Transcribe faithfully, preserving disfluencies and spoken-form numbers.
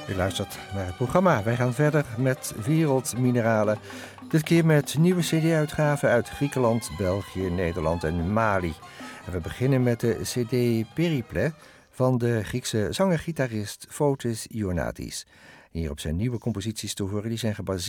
U luistert naar het programma. Wij gaan verder met Wereldmineralen. Dit keer met nieuwe cd-uitgaven uit Griekenland, België, Nederland en Mali. En we beginnen met de cd Periple van de Griekse zanger-gitarist Fotis Ioannidis. Hierop zijn nieuwe composities te horen. Die zijn gebaseerd